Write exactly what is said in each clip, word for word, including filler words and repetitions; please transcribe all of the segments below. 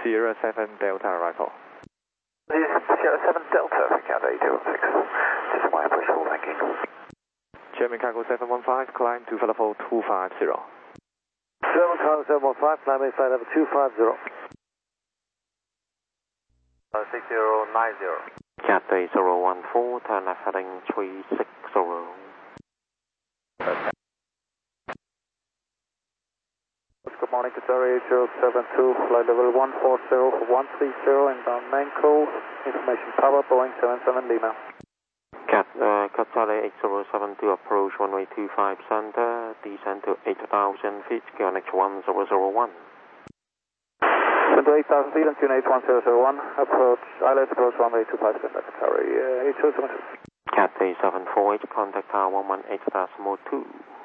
Sierra seven Delta arrival. Sierra seven Delta, Cathay two one six. This is my official, thank you. German Cargo seven one five, climb to level two five zero. German Cargo seven one five, climb in flight level two five zero. Uh, six zero nine zero. Cathay zero one four, turn left heading three six zero. Okay. Good morning, Qatar eight zero seven two, flight level one four zero one three zero, inbound main call, information power, Boeing seven seven Lima. Cat, uh, Qatar eight zero seven two, approach runway two five center, descend to eight thousand feet, Q N H one zero zero one. Descend to eight thousand feet and Q N H one zero zero one, approach, I L S approach runway two five center, Qatar eight zero seven two. Cathay seven four eight, contact tower one one eight decimal two.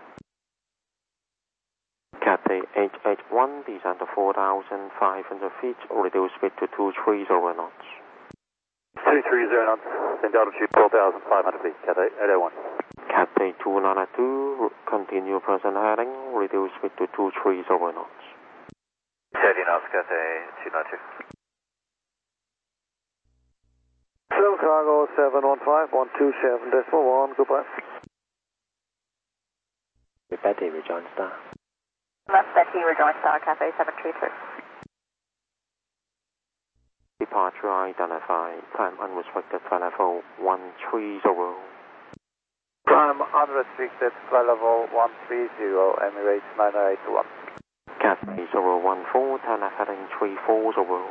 Cathay eight eight one, descend to four thousand five hundred feet, reduce speed to two three zero knots. two three zero knots, send altitude four thousand five hundred feet, Cathay eight oh one. Cathay two nine two, continue present heading, reduce speed to two three zero knots. thirty knots, Cathay two nine two. German Cargo seven one five, one two seven decimal one, goodbye. Betty, rejoin star. Left Betty, rejoin star, Cathay seven three two. Departure identified, climb unrestricted, flight level one three zero. Climb unrestricted, flight level one three zero, Emirates nine eight one. Cathay zero one four, turn left heading three four zero.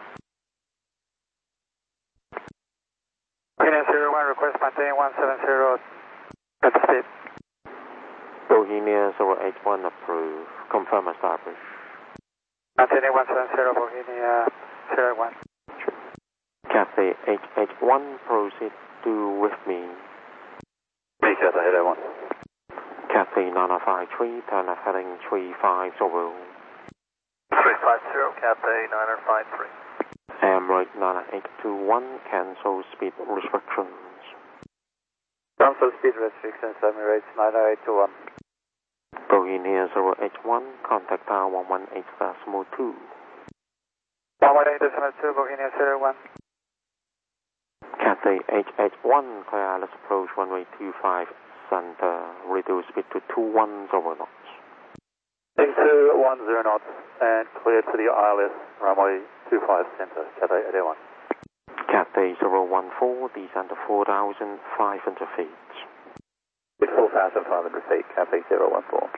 Kenya zero one, request maintain one seven zero at the speed. Bohemia zero eight one, approved. Confirm establish. Maintaining one seven zero, Bohemia zero one. Cathay eight eight one, proceed to with me. Me, Cathay eight oh one. Cathay nine five three, turn left heading three five zero. three five zero, Cathay nine five three. Emirates nine eight two one, cancel speed restrictions. Cancel speed restrictions, Emirates nine eight two one. Bohemia zero eight one, contact tower one one eight decimal two. one one eight decimal two, Bohemia zero one. Cathay eight eight one, clear I L S approach runway two five center, reduce speed to two one zero knots. two one zero knots and cleared for the I L S runway two five center, Cathay eight oh one. Cathay zero one four, descend to four thousand five hundred feet. With four thousand five hundred feet, Cathay zero one four.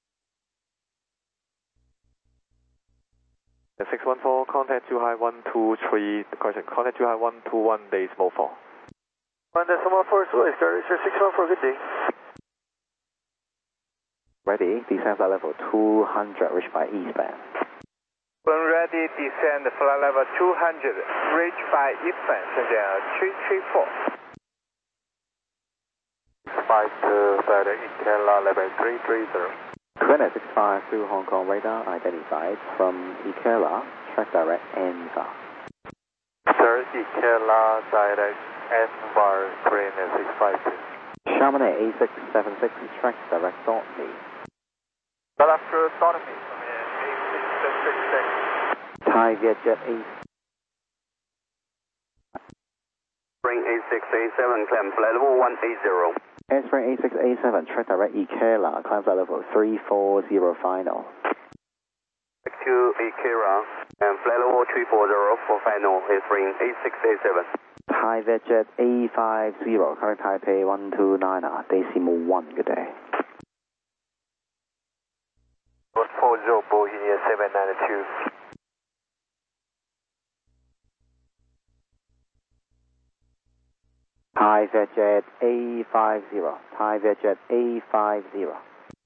six one four, contact two high one two three, correction, contact two high one two one decimal four. one decimal four is Louis, Sir six one four, good day. Ready, descend flight level two hundred, reach by eastbound. When ready, descend flight level two hundred, reach by eastbound, three three four. Five to flight Ikela level three three zero. Queen six five through Hong Kong radar identified from Ikela, track direct N V A. Sir, Ikela direct N V A, Queen six five two. Chamonix A six seven six, track direct dot me. Well, after starting me from A six seven six. Thai Vietjet A. Spring A six A seven, climb flight level one eight zero. Spring A six A seven, track direct Ikela, climb flight level three four zero final. Back to Ikela, and flight level three four zero for final, Spring A six A seven. Thai Vietjet A five zero, current Taipei one two nine, decimal one, good day. one four zero, Bohemia seven nine two. Thai Vietjet A five zero, Thai Vietjet A five zero.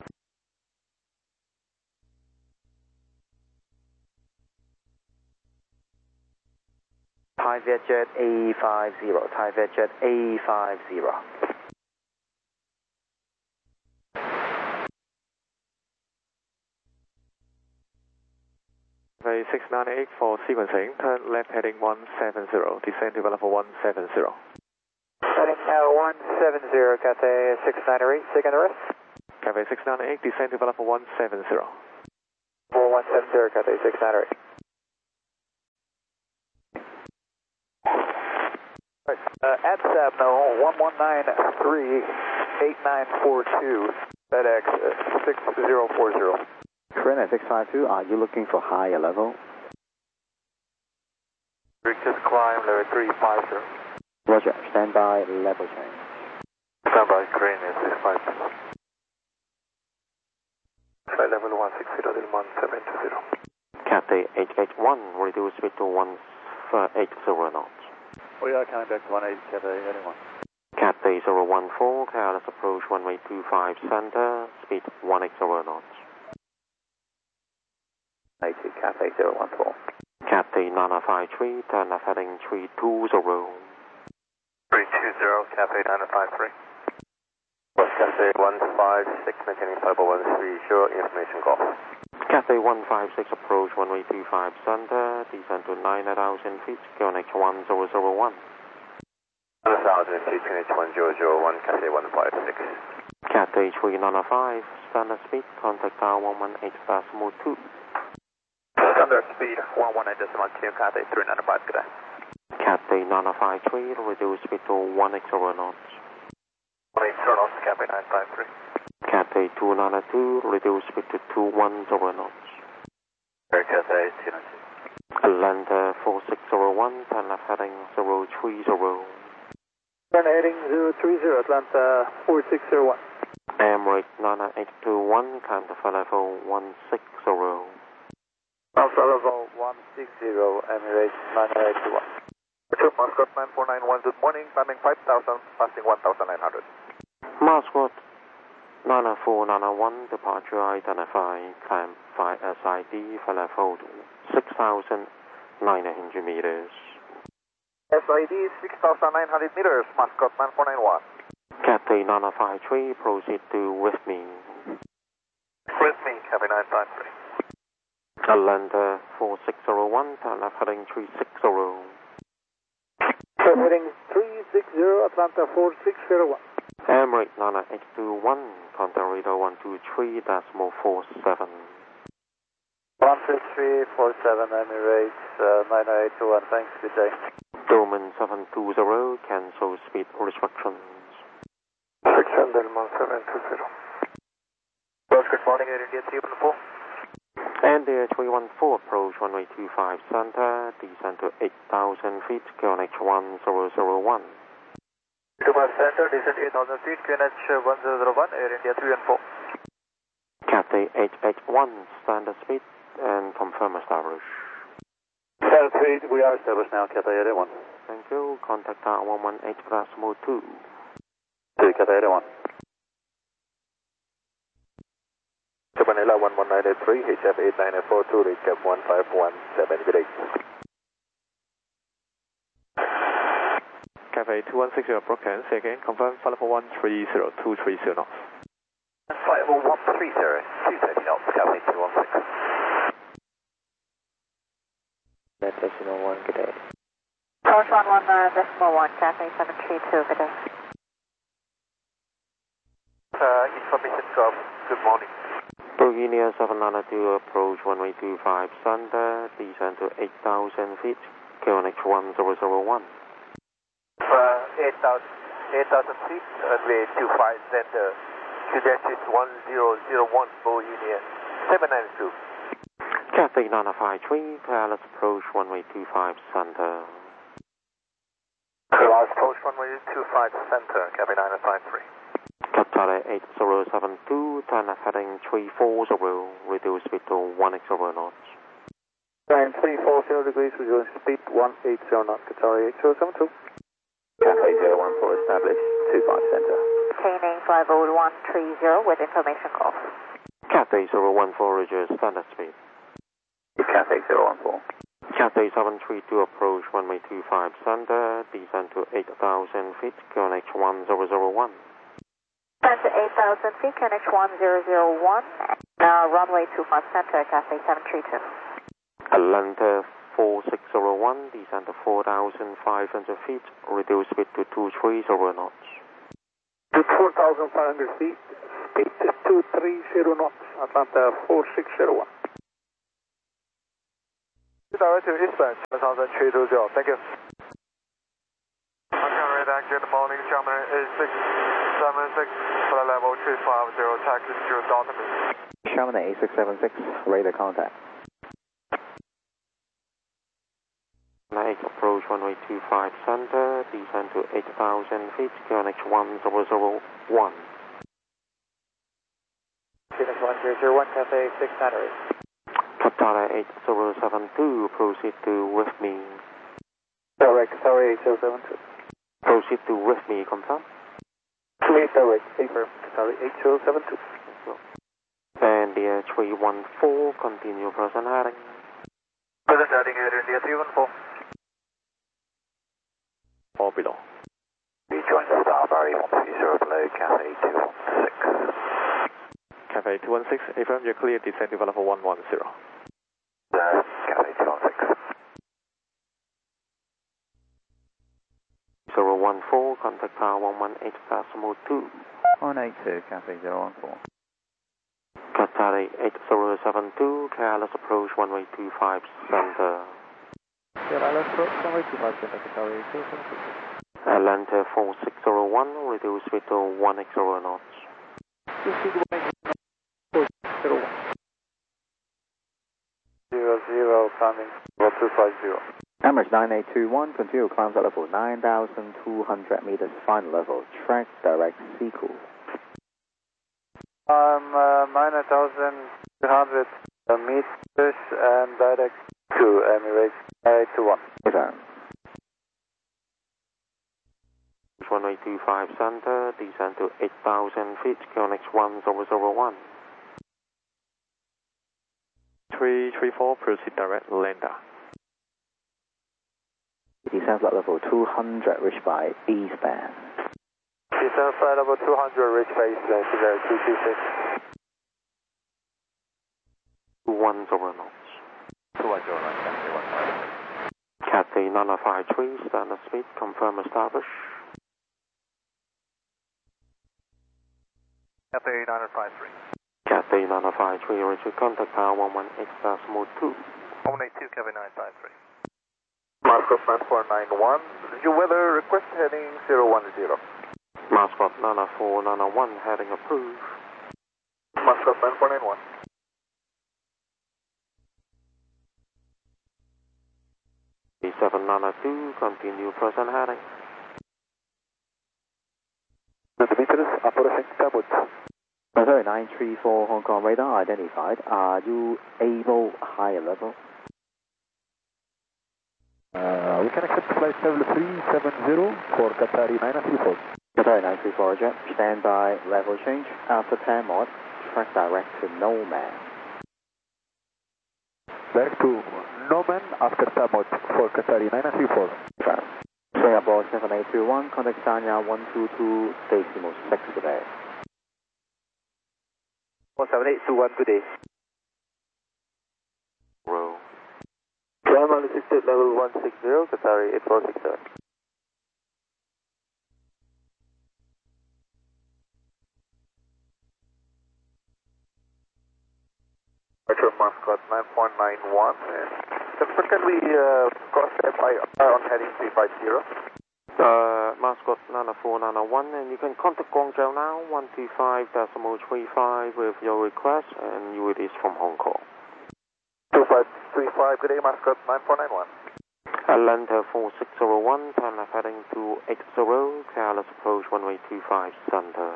Thai Vietjet A five zero, Thai Vietjet A five zero. Runway six nine eight for sequencing, turn left heading one seven zero, descend to level one seven zero. Heading now one seven zero, Cathay six nine eight, second arrest. Cathay six nine eight, descend to level one seven zero. four one seven zero, Cathay six nine eight. Uh, at Sabno, one one nine three eight nine four two, FedEx uh, six zero four zero. Trainer six five two, are you looking for higher level? Just climb level three five zero. Roger, stand by, level change. Stand by, crane is six five two. Flight level one six zero, one seven two zero. Cathay eight eight one, reduce speed to one eighty knots. We are coming back to one eight, Cathay eighty-one. Cathay zero one four, careless approach runway two five center, speed one eighty knots. eighty, Cathay zero one four. Cathay nine five three, turn left heading three two zero. three two zero, Cathay nine five three. West Cathay one five six, maintaining five one three zero, information call. Cathay one five six, approach runway two five center, descend to nine thousand feet, Q N H one zero zero one. one thousand feet, Q N H one zero zero one, Cathay one five six. Cathay three nine five, standard speed, contact tower one one eight decimal two. Standard speed one one eight decimal two, Cathay three nine five, good day. Cathay nine five three, reduce speed to one eighty knots. one eighty knots, Cathay nine five three. Cathay two nine two, reduce speed to two one zero knots. Air Cathay two nine two. Atlanta four six zero one, turn left heading zero three zero. Turn heading zero three zero, Atlanta four six zero one. Emirates nine eight two one, climb to flight level one six zero. Alpha level one six zero, Emirates nine eight two one. Two Muscat nine four nine one, good morning, climbing five thousand, passing one thousand nine hundred. Muscat nine four nine one, departure identified, climb five S I D, flight level six thousand nine hundred meters. S I D six thousand nine hundred meters, Muscat nine four nine one. Cathay nine five three, proceed to with me. With me, Cathay nine five three. Atlanta four six zero one, turn left heading three six zero. Turn heading three six zero, Atlanta four six zero one. Emirates nine eight two one, contact radar one two three decimal four seven. one two three four seven, Emirates uh, nine eight two one, thanks, good day. Domain seven two zero, cancel speed restrictions. six hundred, one seven two zero. Good morning, Air India three one four. And the three one four, approach runway two five center, descend to eight thousand feet, Q N H one zero zero one. two five center, descend eight thousand feet, Q N H one zero zero one, Air India three one four. Cathay eight eight one, standard speed, and confirm establish. Standard speed, we are established now, Cathay eight eight one. Thank you, contact tower one one eight decimal two. two, Cathay eight eight one. Manila one one nine eight three, H F eight nine four two, recap one five one seven, good day. Cathay two one six zero, broadcast, say again, confirm flight level one three zero, two three zero knots. Flight level one three zero, two thirty knots, Cathay two one six. Decimal one, good day. Approach one one nine decimal one, Cathay seven three two, good day. Uh, information gov, good morning. Virginia seven nine two, approach runway two five center, descend to eight thousand feet, Q N H one zero zero one. Uh, eight thousand feet, runway two five center, Q N H one zero zero one, Virginia seven nine two. Cathay nine five three, careless approach runway two five center. Last approach runway two five center, Cathay nine five three. Qatar eight zero seven two, turn left heading three four zero, reduce speed to one eighty knots. Nine three four zero degrees, reduce speed one eighty knots, Qatar eight zero seven two. Cathay zero one four, established, two five center. Maintaining flight level one three zero with information call. Cathay zero one four, reduce standard speed. Cathay zero one four. Cathay seven three two, approach runway two five center, descend to eight thousand feet, Q N H one zero zero one. Descend to eight thousand feet, Q N H one zero zero one. Now runway two five center, Cathay seven three two. Atlanta four six zero one, descend to four thousand five hundred feet, reduce speed to two three zero knots. To four thousand five hundred feet, speed is two three zero knots, Atlanta four six zero one. Direct to eastbound, seven thousand three two zero, thank you. Good morning, German eight six seven six, flight level three five zero, taxi to Dalton. Sherman eight six seven six, radar contact. Nice approach runway two five center, descend to eight thousand feet, Q N H one zero zero one. Q N H one zero zero one, Cafe six nine eight. Qatar eight zero seven two, proceed to with me. Direct, sorry, eight zero seven two. Proceed to with me, confirm. Please direct, confirm, sorry, eight zero seven two. And the three one four, continue present heading. Present heading Air India three one four. Or below. Rejoin Starbury one three zero below Cafe two one six. Cafe two one six, affirm you're clear, descend to level one one zero. Uh, Cafe two one six. zero one four, contact tower one one eight decimal two. one eight two, Cafe zero one four. Qatar eight zero seven two, careless approach runway two five center. Careless approach, runway two five center, Qatar eight zero seven two. Atlanta four six zero one, reduce with one x zero knots. Zero zero, coming, level two five zero. Emirates nine eight two one, continue climbs at level nine thousand two hundred meters, final level, track direct Seacool. Um, uh, nine thousand two hundred meters and direct to Emirates nine eight two one. Confirm. Runway two five center, descend to eight thousand feet, Q N H one zero zero one. three three four, proceed direct, Landa. Descends at level two hundred, reached by eastbound. Descend flight level two hundred, reach base, uh, figure two two six. one zero knots. two one zero nine, Cafe one five three. Cathay nine five three, standard speed, confirm establish. Cafe nine five three. Cathay nine five three, Richard, contact tower one one eight decimal two. one eight two, Cafe nine five three. Mascot nine four nine one, your weather request heading zero one zero. Mascot nine four nine one, heading approved. Mascot nine four nine one. seven nine two, continue present heading. Centimeters, approaching Tabut. Sorry, nine three four Hong Kong radar identified. Are you able higher level? Uh, we can accept flight level three seven zero for Qatari nine three four. Qatari nine three four, jet. Stand by, level change. After ten mod, track direct to Noman. Direct to Noman after Tabut for Qatari nine three four. Confirm. Singapore seven eight two one, contact Sanya one two two, decimal six today. one seven eight two one, good day. Row. Climb on assisted level one six zero, Qatari eight four six seven. Departure Mascot nine point nine one, and can we uh, cross F I R on heading three five zero? Uh, Mascot nine four nine one, and you can contact Guangzhou now, one two five decimal three five with your request, and you it is from Hong Kong. two five three five, good day, Mascot nine four nine one. Atlanta four six zero one, time left heading to eight zero, careless approach runway two five center.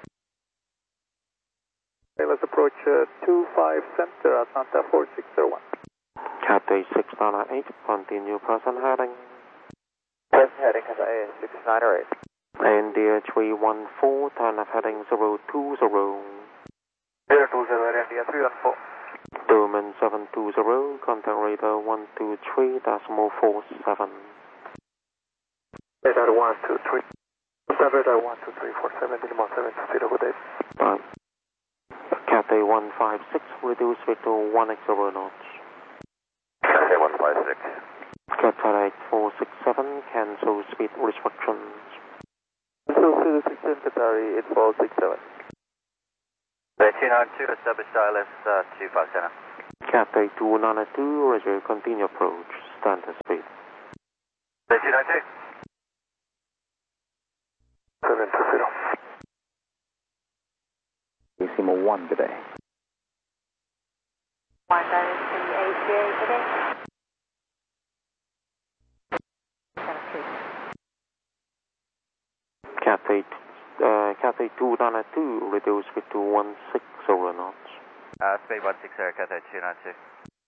Okay, let's approach uh, two five center, Atlanta four six zero one. Cathay six nine eight, continue present heading. Present heading, Cathay six nine eight. And the three one four, time left heading zero two zero. zero two zero, India three one four. Domain seven two zero, contact radar one two three decimal four seven. Radar one two three. Contact radar one two three four seven, minimum seven two zero, good day. Right. Cathay one five six, reduce with one x zero knots. Cafe one five six. Cathay four six seven, cancel speed restrictions. Cancel speed restrictions, Qatari eight four six seven. two nine two, establish I L S uh, two five center. Cathay two nine two, Roger, continue approach, standard speed. two nine two. Decimal one, good day. one three eight eight, good day. Cathay, uh, Cathay two nine two, reduce speed to one six zero knots. Uh, speed one six zero, Cathay two nine two.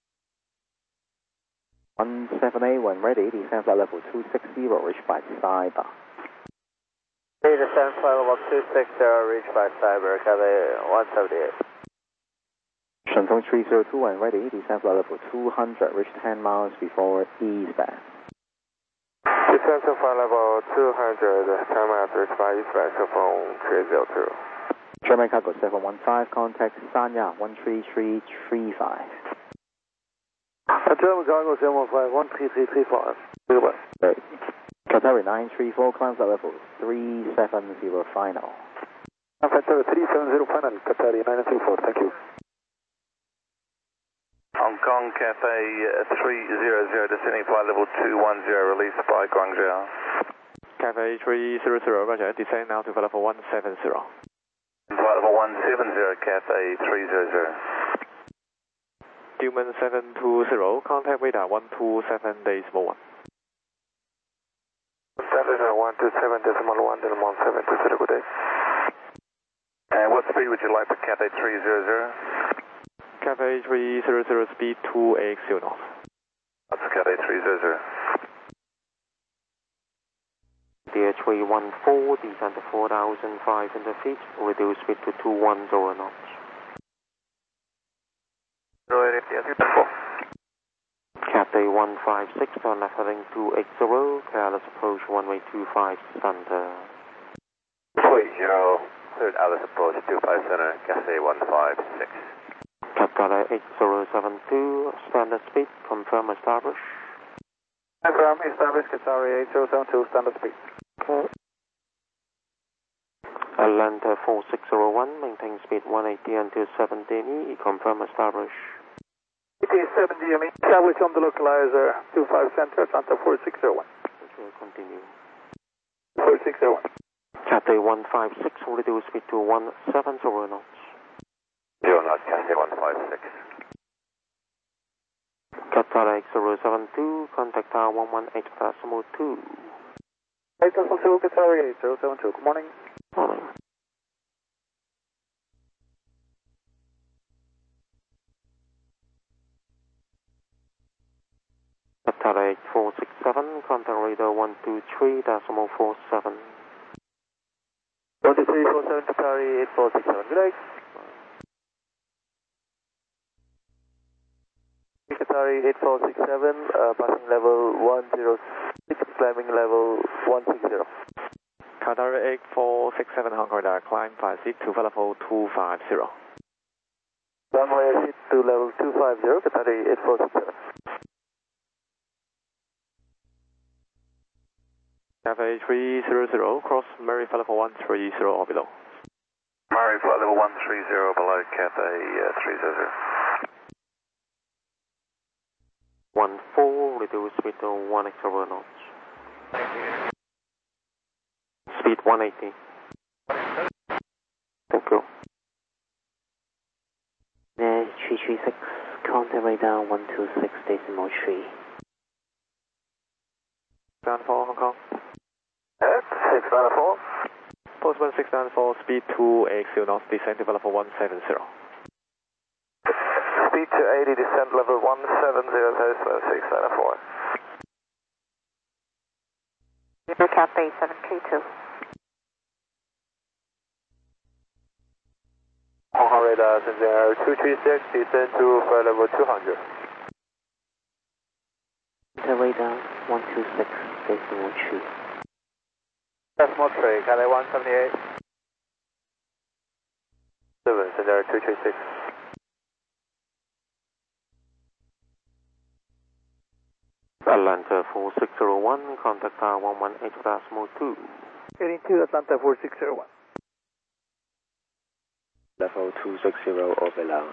one seven eight, when ready, descend flight level two six zero, reach by Cyber. Descend flight level two six zero, reach by Cyber, Cathay one seventy-eight. Shantung three zero two, when ready, descend flight level two hundred, reach ten miles before eastbound. Descend to flight level two hundred, ten miles, reach by eastbound, cell phone three zero two. German cargo seven one five, contact Sanya one three three three five. German cargo seven one five, one three three three five. Right. Qatari nine three four, climbs at level three seven zero final. Qatari three seven zero final, Qatari nine three four, thank you. Hong Kong Cathay three zero zero, descending flight level two one zero, released by Guangzhou. Cathay three zero zero, roger, descend now to flight level one seven zero. Flight level one seven zero, Cathay three zero zero. Dillman seven two zero, contact radar one two seven decimal one. Center one two seven decimal one, decimal seven two zero, good day. And what speed would you like for Cathay three zero zero? Cathay three zero zero, speed two eight zero knots. That's Cathay three zero zero. Deer three one four, descend to four thousand five hundred feet, reduce speed to two one zero knots. Cathay one five six, on left heading two eight zero, careless approach runway two five center. two eight zero, third Alice approach two five center, Cathay one five six. Qatar eight zero seven two, standard speed, confirm establish. Confirm, establish Qatari eight zero seven two, standard speed. Okay. Atlanta four six zero one, maintain speed one eighty until seventy M E, confirm establish. It is seventy M E, establish on the localizer, two five center, Atlanta four six zero one. Okay, continue. four six zero one. Cathay one five six, reduce speed to one seven zero knots. Zero knot, Cathay one five six. Qatar eight zero seven two, contact tower one one eight decimal two. eight zero seven two, Qatari eight zero seven two, good morning. Morning. Qatar eight four six seven, contact radar one two three decimal four seven. one two three four seven, Qatari eight four six seven, good day. Qatari eight four six seven, uh, passing level one zero six, climbing level one six zero. Qatar eight four six seven, Hong Kong radar, climb five seat to flight level two five zero. Runway exit to level two five zero, Qatari eight four six seven. Cathay three zero zero, cross Murray flight level one three zero or below. Murray flight level one three zero, below Cathay uh, three zero zero. one four, reduce speed to one eighty knots. Speed one eighty. Thank you. Uh, three three six, contact radar one two six decimal three. Down four, Hong Kong. Yes, six nine four. Postman six nine four, speed two eight zero knots, descend to level one seven zero. Speed two eighty, descent level one seven zero, six nine four. Cathay seven three two. Hong Kong radar, Sender two three six, descend to flight level two hundred. Contact radar one two six decimal three. Decimal three, Cathay one seventy-eight. seven, Sender two three six. Atlanta four six zero one, contact tower one one eight decimal two. Heading to Atlanta four six zero one. Level two six zero or below.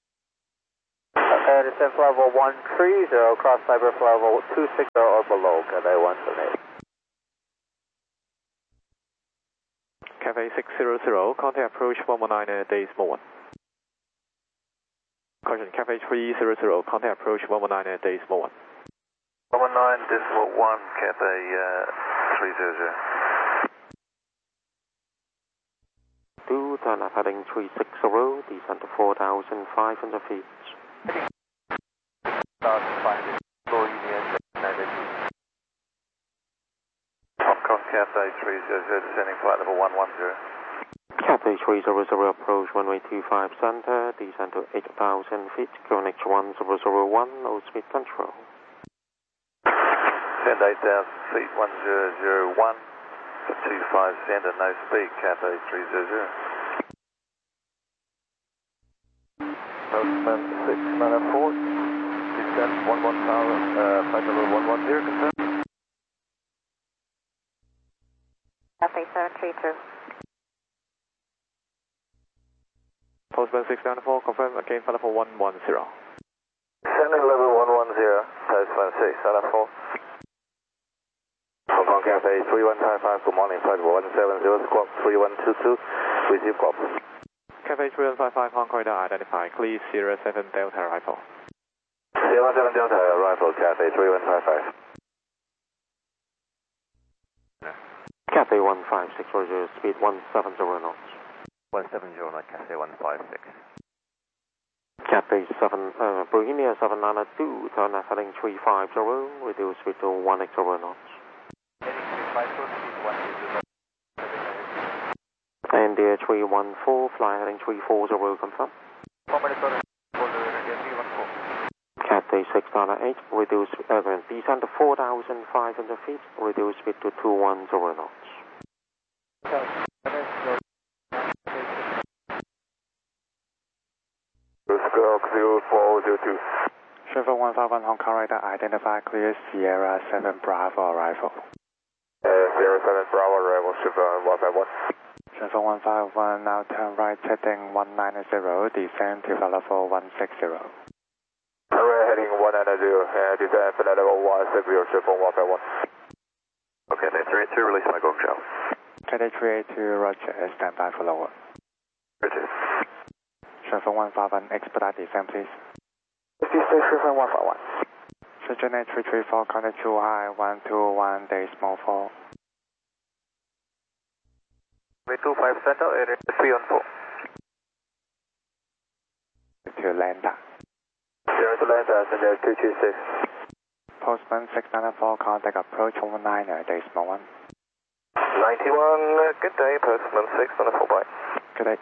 Uh, descent level one three zero, cross cyber level two six zero or below, Cathay one seven eight. Cathay six hundred, contact approach one one nine, uh, decimal one. Correction, Cathay three hundred, contact approach one one nine, uh, decimal one. one one nine decimal one, Cathay uh, three hundred. two, turn left heading three six zero, descend to four thousand five hundred feet. Start finding Go Union seven nine two. Hong Kong Cathay three hundred, descending flight level one one zero. Cathay three hundred, approach runway two five center, descend to eight thousand feet, Q N H one zero zero one, no speed control. Send eight thousand feet, one zero zero one, to two five center, no speed, Cathay three hundred. Postman six nine four, descend one one tower, uh, flight level one one zero, confirm. Cathay seven three two. Postman six nine four, confirm again, flight level one one zero. Descending level one one zero, Postman six nine four. Hong Kong Cathay three one five five, good morning, flight level one seven zero, squawk three one two two, receive call. Cathay three one five five, Hong Kong radar identified, clear zero seven Delta arrival. zero seven Delta arrival, Cathay three one five five. Cathay one five six, Roger, speed one seven zero knots. one seven zero knot, Cathay one five six. Cathay seven, uh, Bohemia seven nine two, turn left heading three five zero, reduce speed to one eight zero knots. And the three one four, fly heading three four zero, confirm. Cathay six nine eight, reduce, uh, descend to four thousand five hundred feet, reduce speed to two one zero knots. Squawk zero four zero two. Chevron one five one, Hong Kong radar identified, clear Sierra seven Bravo arrival. Uh, zero seven Bravo arrival, Chevron one five one. Chevron one five one, now turn right heading one nine zero, descend to level one six zero. We're heading one nine zero, uh, descend to level one six zero, Chevron one five one. Okay, then three eight two, release my go shell. Cathay three eight two, Roger, stand by for lower. Roger. Chevron one five one, expedite descent, please. fifty-six, Chevron one five one. Surgeon three three four, contact two high, one two one, decimal four. two five center, area three one four. To Landa. Zero to Landa, center two two six. Postman six nine four, contact approach one nine, decimal one. ninety-one, good day, Postman six nine four, bye. Good day.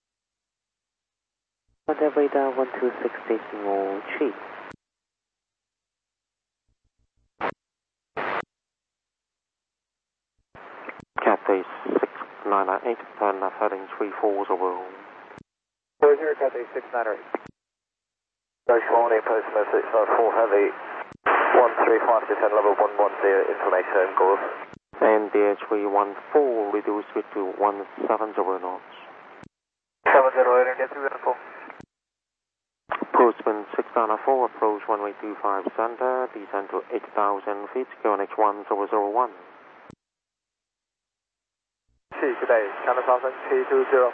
Contact radar one two six decimal three. Cathay six nine eight, turn left heading three four zero. Four zero, Cathay six nine eight. Good morning, Postman six nine four, heavy one three five, descend level one one zero, information goals. And the three one four, reduce speed to one seven zero knots. seven zero, India three one four. Postman six nine four, approach runway two five center, descend to eight thousand feet, Q N H one zero zero one. T, good day, China Southern T two zero.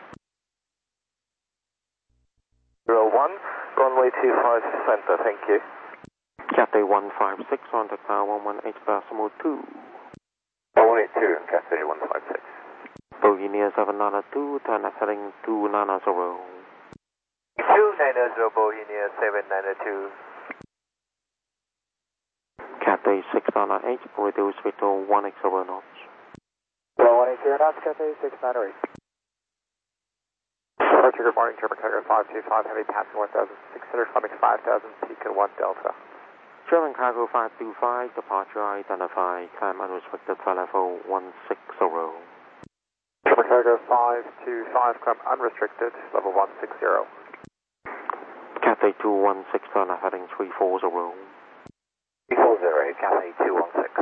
zero one, runway two five center, thank you. Cathay one five six, contact tower one one eight decimal two. one eight two, Cathay one five six. Bohemia seven nine two, turn left heading two nine zero. two nine zero, Bohemia seven nine two. Cathay six nine eight, reduce speed to one eight zero knots. one eight zero knots, Cathay six nine eight. Roger, good morning, German Tiger five two five, heavy passing one thousand six hundred, climbing five thousand, Beacon one Delta. German Cargo five two five, departure identified, climb unrestricted flight level one six zero. German Cargo five two five, climb unrestricted, level one six zero. Cathay two one six, turn left heading three four zero. three four zero, Cathay two one six.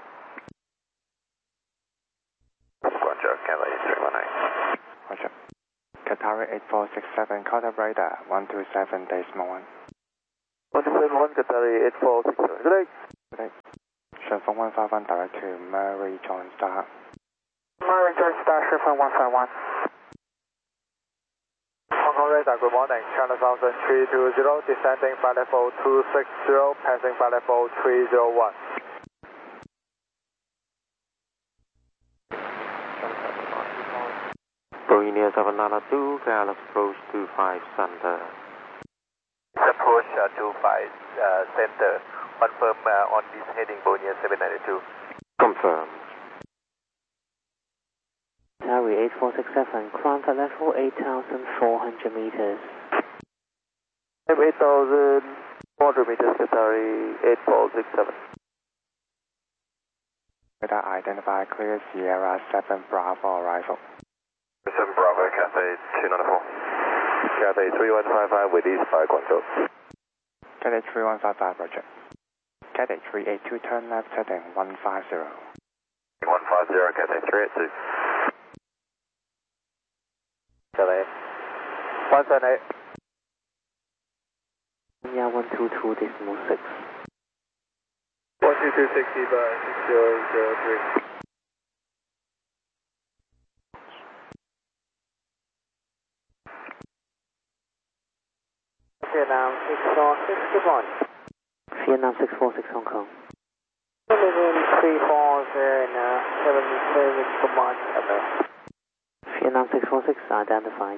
Roger, Cathay three one eight. Roger. Qatar eight four six seven, contact radar one two seven decimal one. one two seven one, Qatar eight four six seven. Good day. Good day. Chevron one five one, direct to Murray John Star. Murray George Starship from one five one. Hong Kong radar, good morning. China Southern three two zero, descending by level two six zero, passing by level three zero one. Marine seven nine two, Gallus approach two five center. Approach uh, two five uh, center. Confirm uh, on this heading Boeing seven ninety-two. Confirmed. Tower eight four six seven, climb at level eight thousand four hundred meters. eight thousand four hundred meters, Qatari eight four six seven. Radar identify clear Sierra seven Bravo arrival. seven Bravo, Cathay two ninety-four. Cathay three one five five with East by Guangzhou. Cathay three one five five, roger. Cathay three eight two, turn left heading one five zero. one five zero, Cathay three eight two. Cathay one seven eight. Yeah, one two two decimal six. one two two sixty by six zero zero three. Vietnam six four six, good morning. Vietnam six four six, Hong Kong. Living three four zero and uh, seven seven, good morning. Over. Vietnam six four six identified.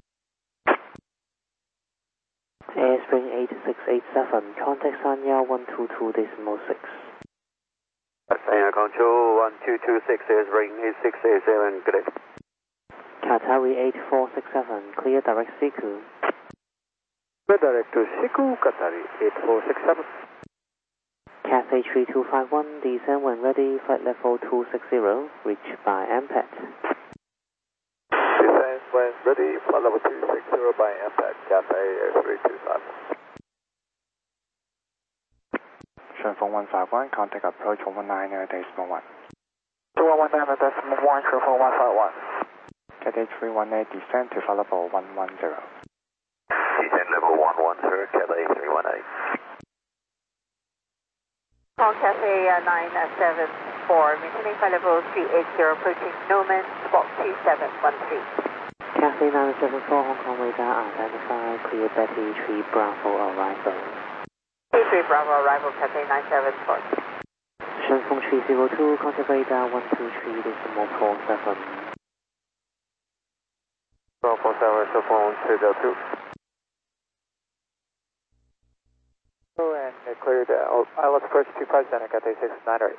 Airspring eight six eight seven, contact Sanya one two two decimal six. Sanya control one two two six, Airspring eight six eight seven, good day. Qatari eight four six seven, clear direct Siku. Clear direct to Siku, Qatari eight four six seven. Cathay three two five one, descend when ready, flight level two six zero, reach by M P A T. Descend when ready, flight level two six zero by M P A T, Cathay three two five one. Shunfeng one five one, contact approach one one nine decimal one. two one one nine decimal one, Shunfeng one five one. Cathay three one eight, descend to flight level one one zero. Descend level one one zero, Cathay three one eight. Hong Cathay uh, nine seven four, maintaining flight level three eight zero, approaching Noman, spot two seven one three. Cathay nine seven four, Hong Kong radar identified, clear Betty three Bravo arrival. Betty three Bravo arrival, Cathay nine seven four. Shunfeng three zero two, contact radar one two three decimal four seven. four four seven, Shunfeng three zero two. And cleared uh, I L S approach two five center, Cathay six nine eight.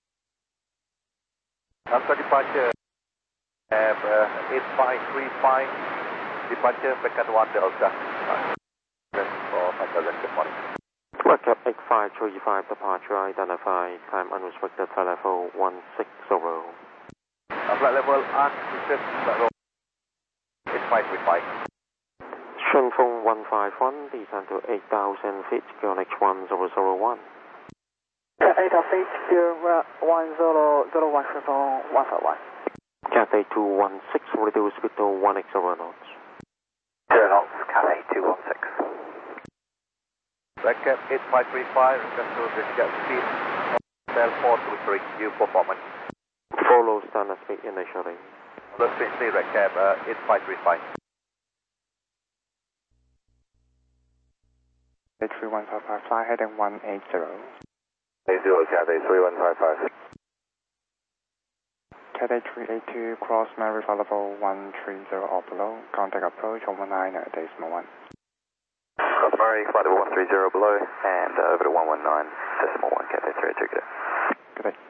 After departure, have uh, eight five three five, departure, Beacon one Delta. For my cousin, good morning. Wake eight five three five, departure identified, time unrestricted, flight level one six zero. Uh, flight level unrestricted, flight level eight five three five. Shunfeng one five one, descend to eight thousand feet, Q N H one zero zero one. eight of eight, one zero zero one, Shunfeng one five one. Cathay two one six, reduce speed to one x zero knots. Zero knots, Cathay two one six. Record eight five three five, request to discuss speed, Hotel four two three, view performance. Follow standard speed initially. The speed, speed record uh, eight five three five. three one five five, fly heading one eight zero. eight zero, Cathay three one five five. Cathay three eight two, cross Mary flight level one three zero or below, contact approach one one nine decimal one. Cross Murray, flight level one three zero below, and uh, over to one one nine decimal one, Cathay three eight two, good day. Good day.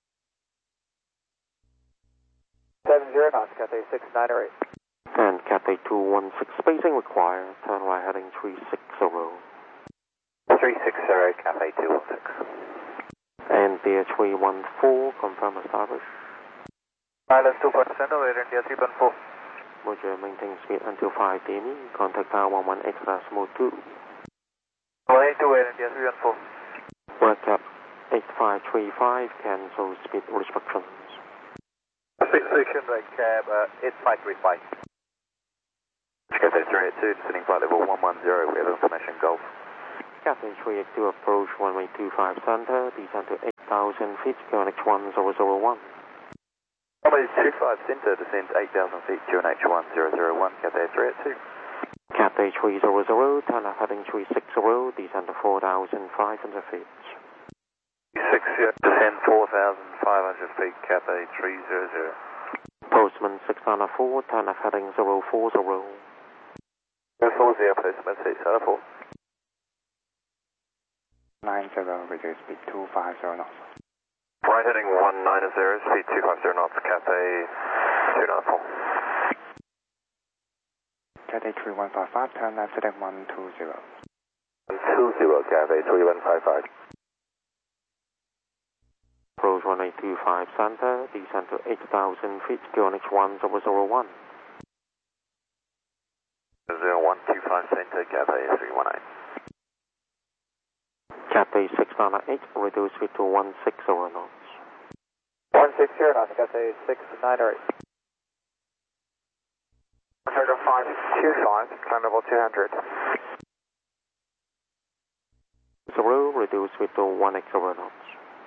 seven zero knots, Cathay six nine eight. And Cathay two one six, spacing required, turn right heading three six zero. three six zero, Cathay two one six. And Deer three one four, confirm established. Island two percent of Air India three one four. Roger, maintain speed until five D M E, contact tower one one X decimal two. one eight two Air India three one four. Work up eight five three five, cancel speed restrictions. Station right cab uh, eight five three five. Cathay three eight two, descending flight level one one zero, we have information Golf. Cathay three eight two, approach runway two five center, descend to eight thousand feet, Q N H one zero zero one. Runway two five Center, descend eight thousand feet, Q N H one zero zero one, Cathay three eight two. Cathay three zero zero, turn left heading three six zero, descend to four thousand five hundred feet. six zero, descend four thousand five hundred feet, Cathay three zero zero. Postman six nine four, turn left heading zero four zero. zero four zero, Postman six nine four. nine zero, reduce speed two five zero knots. Right heading one nine zero, speed two five zero knots, Cathay two nine four. Cathay three one five five, turn left heading one two zero. one two zero, Cathay three one five five. Approach one eight two five center, descend to eight thousand feet, Q N H one zero zero one. zero one two five Center, Cathay three one eight. Cathay six nine eight, reduce speed to one six zero knots. one six zero knots, Cathay six nine eight. Target five two five, climb level two hundred. Zero, reduce speed to one eight zero knots.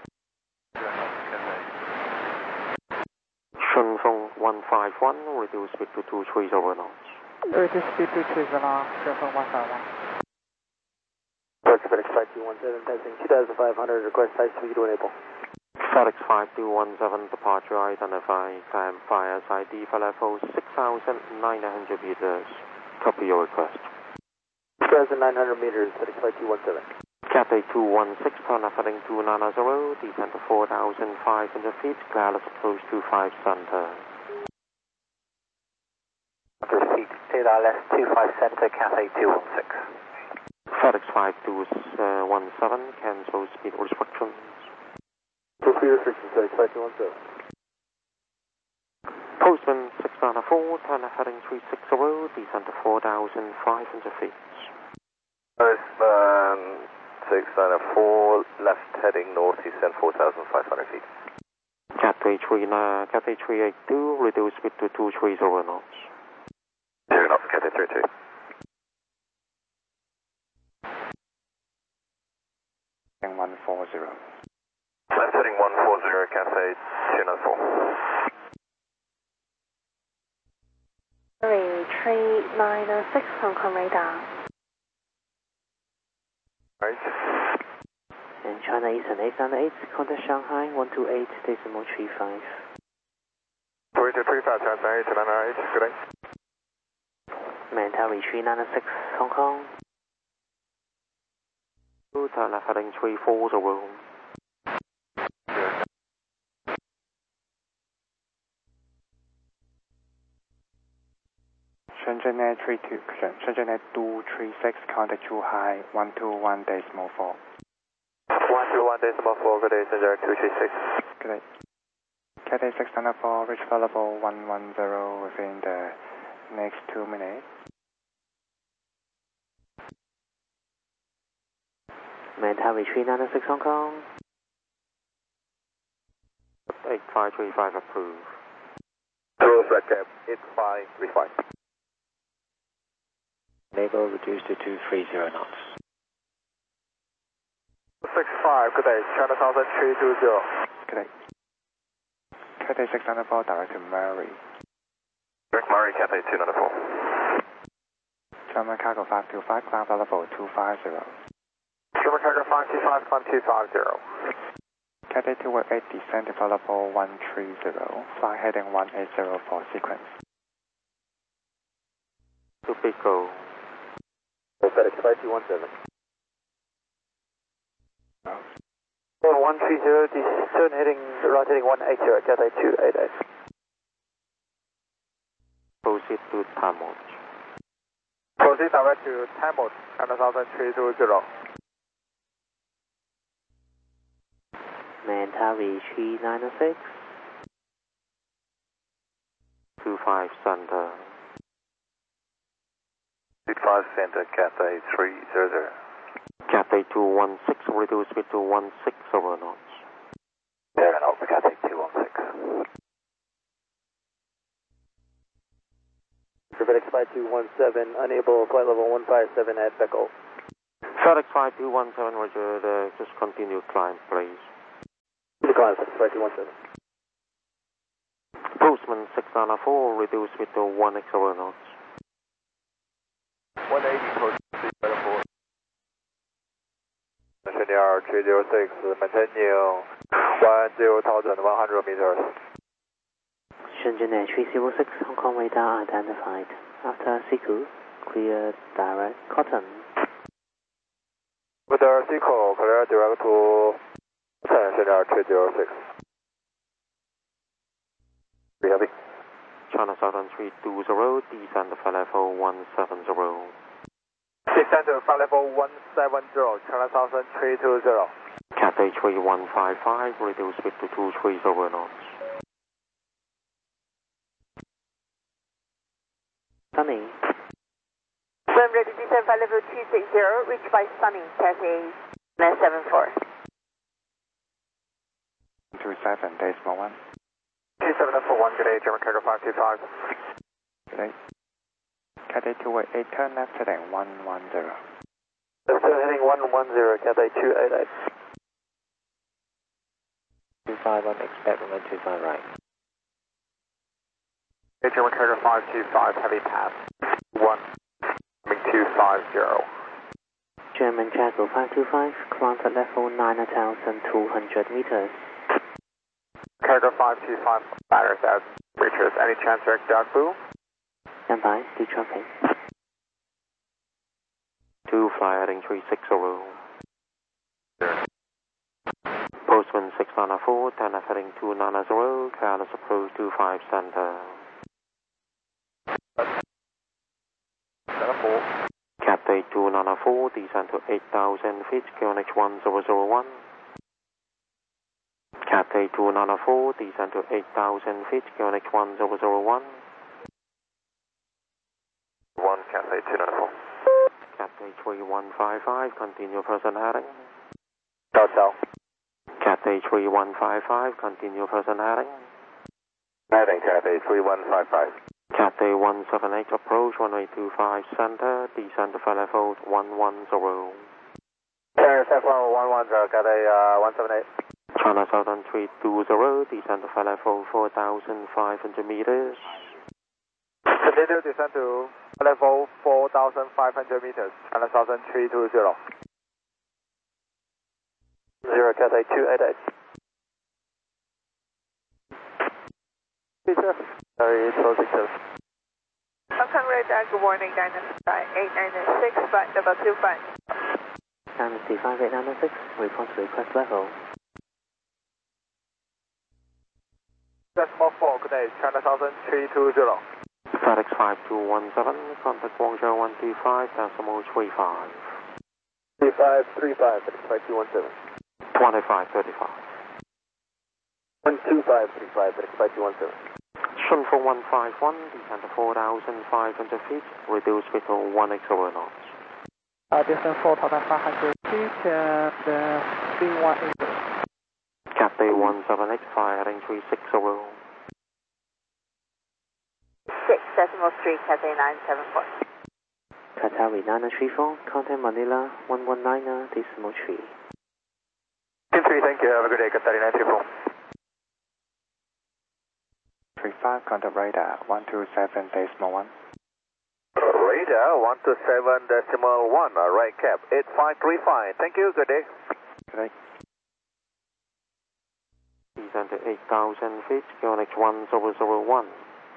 Shunfeng one five one, reduce speed to two three zero knots. Reduce speed to two three zero, Shunfeng one five one. FedEx five two one seven, passing two thousand five hundred, request high speed to enable. FedEx five two one seven, departure identified, climb fire S I D for level six thousand nine hundred meters. Copy your request. six thousand nine hundred meters, FedEx five two one seven. Cathay two one six, turn left heading two nine zero, descend to four thousand five hundred feet, cloudless approach two five center. Proceed, radar left two five center, Cathay two one six. FedEx five two one seven, cancel speed restrictions. Full speed restrictions, FedEx five two one seven. Postman six nine four, turn left heading three six zero, descend to four thousand five hundred feet. Postman six nine four, left heading north, descend four thousand five hundred feet. Cathay three eight two, reduce speed to two three zero knots. zero knots, Cathay three two. one four zero. Left heading one four zero, Cathay two nine four. three nine six, Hong Kong radar. Right. And China Eastern eight nine eight, contact Shanghai one two eight decimal three five. three two three five, China eight nine eight, good day. Mentari three nine six, Hong Kong. Turn left heading three four zero. Shenzhen Air three two, Shenzhen Air two three six, contact Zhuhai one two one decimal four. one two one decimal four, good day, Shenzhen Air two three six. Good day. Cathay six nine four, reach flight level one one zero within the next two minutes. Mentari three nine six, Hong Kong. eight five three five approved. Zero flat cap, eight five three five. Label reduced to two three zero knots. six five, good day, China Southern three two zero. Good day. Cathay six nine four, direct to Murray. Direct Murray, Cathay two nine four. German cargo five two five, climb flight level two five zero. German cargo five two five, climb two five zero. Cathay two one eight, descend to flight level one three zero, fly heading one eight zero for sequence. To Pico. FedEx five two one seven. Oh. one three zero, descend heading, right heading one eight zero, Cathay two eight eight. Proceed to Tamot. Proceed direct to Tamot, China Southern three two zero. Mentari three nine six. two five center. two five Center, Cathay three zero zero. Cathay two one six, reduce speed to one six zero knots. zero knots, Cathay two one six. FedEx five two one seven, unable, flight level one five seven at Beckle. FedEx five two one seven, roger, uh, just continue climb, please. The climb, FedEx five two one seven. Postman six nine four, reduce with the one x zero knots. one eighty, Postman three nine four. Engineer three zero six, maintaining one zero thousand one hundred meters. Engineer three zero six, Hong Kong radar identified. After Siku, clear direct cotton. With the Siku, clear direct to Engineer three zero six. Be heavy. China Southern three two zero, descend to level one seven zero. Descend to level one seven zero, China Southern three two zero. Cathay three one five five, reduce with to two three zero knots. Sunny. Swim ready to descend flight level two six zero, reach by Sunny, Cathay nine seven four. two seven, decimal one. two seven four one, good day, German Cargo five two five. Good day. Cathay two eight eight, turn left heading one one zero. Left heading one one zero, Cathay two eight eight. two five one, expect runway two five right. Hey, German Cargo five two five, heavy pass. one, coming two five zero. German Cargo five two five, climb at level nine thousand two hundred meters. Cargo five two five, batters out, reaches, any chance direct dark blue? Stand by, do traffic. Two fly heading three six zero. Postman six nine four, ten heading two nine zero, careless approach two five center. Cathay two nine four, descend to eight thousand feet, Q N H one zero zero one. Cathay two nine four, descend to eight thousand feet, Q N H one zero zero one. one, Cathay two nine four. Cathay three one five five, continue present heading. South south. Cathay three one five five, continue present heading. Heading Cathay three one five five. Cathay one seven eight, approach runway two five center, descend to flight level one one zero. Center F one one zero, Cathay uh, one seven eight. China Southern three two zero, descend to flight level four thousand five hundred meters. Continue descend to level four thousand five hundred meters, China Southern three two zero. Zero, Cathay two eight eight. Sorry, it's four six seven. Hong Kong radar, good morning, Dynasty eight nine six, flight level two five. Dynasty five eight nine six, report to request level. Decimal four, good day, China Southern three two zero. FedEx five two one seven, contact Guangzhou one two five, decimal three five. three five three five, FedEx five two one seven. twenty-five thirty-five. one two five three five, FedEx five two one seven. Shunfu one five one, descend to four thousand five hundred feet, reduce with one x zero knots. Uh, distance four thousand five hundred feet and uh, three one eight. Cathay one seven eight, fly heading three six zero. six decimal three, Cathay nine seven four. Qatari nine three four, contact Manila one one nine decimal three. Team three, thank you. Have a good day, Qatari nine three four. three five, contact radar one two seven, decimal one. Radar one two seven decimal one, right cap, eight five three five. Thank you, good day. Good day. Descend to eight thousand feet, Q N H one zero zero one.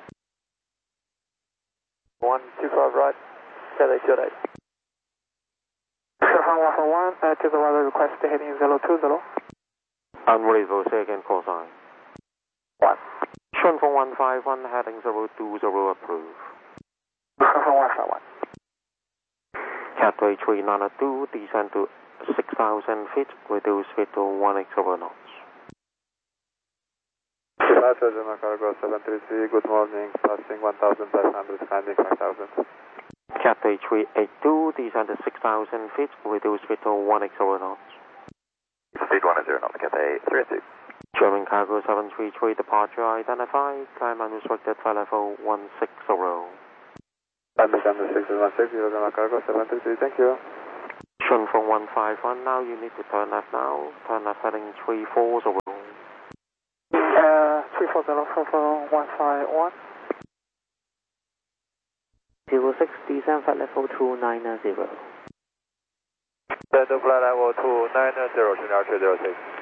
one two five right, Cathay two eight. Sure, one one one, uh, to the weather request heading zero two zero. Unbelievable, say again, call sign. One. Shunfu one five one, heading zero two zero, approve. Sure, one five one. Cathay three nine two, descend to six thousand feet, reduce with to one x zero knots. German Cargo seven three three, good morning, passing one thousand five hundred, landing five thousand. Cathay three eight two, descend to six thousand feet, reduce with to one x zero knots. Speed one zero, not Cathay three two. German Cargo seven three three, departure identified, climb unrestricted flight level one six zero. Landing under six one six, German Cargo seven three three, thank you. Shunfu one five one, now you need to turn left now, turn left heading three four zero. Uh, three four zero seven one five one. zero six, descend flight level two nine zero. Descend flight level two nine zero, Chinook three zero six.